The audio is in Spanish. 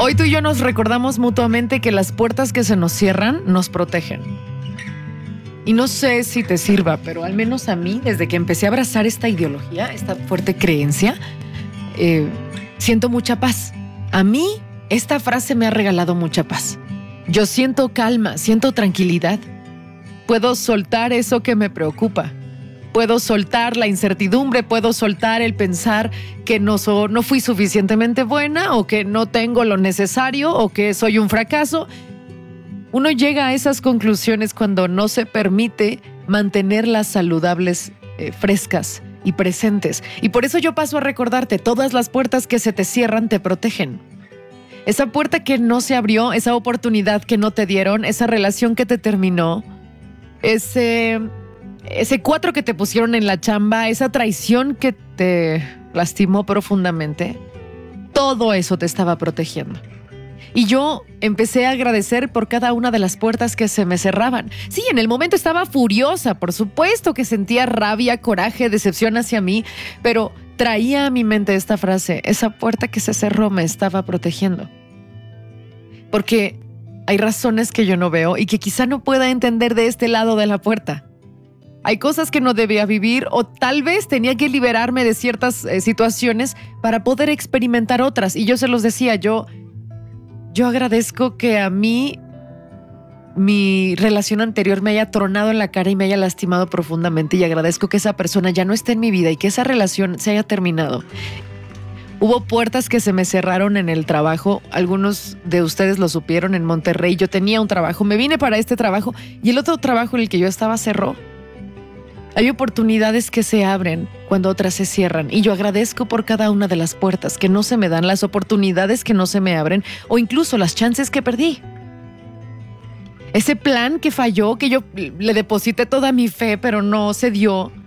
Hoy tú y yo nos recordamos mutuamente que las puertas que se nos cierran nos protegen. Y no sé si te sirva, pero al menos a mí, desde que empecé a abrazar esta ideología, esta fuerte creencia, siento mucha paz. A mí, esta frase me ha regalado mucha paz. Yo siento calma, siento tranquilidad. Puedo soltar eso que me preocupa. Puedo soltar la incertidumbre, puedo soltar el pensar que no fui suficientemente buena o que no tengo lo necesario o que soy un fracaso. Uno llega a esas conclusiones cuando no se permite mantenerlas saludables, frescas y presentes. Y por eso yo paso a recordarte, todas las puertas que se te cierran te protegen. Esa puerta que no se abrió, esa oportunidad que no te dieron, esa relación que te terminó, ese 4 que te pusieron en la chamba, esa traición que te lastimó profundamente, todo eso te estaba protegiendo. Y yo empecé a agradecer por cada una de las puertas que se me cerraban. Sí, en el momento estaba furiosa, por supuesto que sentía rabia, coraje, decepción hacia mí, pero traía a mi mente esta frase: esa puerta que se cerró me estaba protegiendo. Porque hay razones que yo no veo y que quizá no pueda entender de este lado de la puerta. Hay cosas que no debía vivir o tal vez tenía que liberarme de ciertas situaciones para poder experimentar otras. Y yo se los decía, yo agradezco que a mí mi relación anterior me haya tronado en la cara y me haya lastimado profundamente, y agradezco que esa persona ya no esté en mi vida y que esa relación se haya terminado. Hubo puertas que se me cerraron en el trabajo. Algunos de ustedes lo supieron. En Monterrey yo tenía un trabajo, me vine para este trabajo y el otro trabajo en el que yo estaba cerró. Hay oportunidades que se abren cuando otras se cierran, y yo agradezco por cada una de las puertas que no se me dan, las oportunidades que no se me abren o incluso las chances que perdí. Ese plan que falló, que yo le deposité toda mi fe pero no se dio,